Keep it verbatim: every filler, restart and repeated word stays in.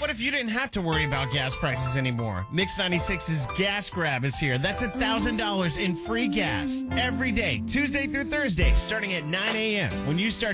What if you didn't have to worry about gas prices anymore? Mix ninety-six's Gas Grab is here. That's one thousand dollars in free gas every day, Tuesday through Thursday, starting at nine a.m. When you start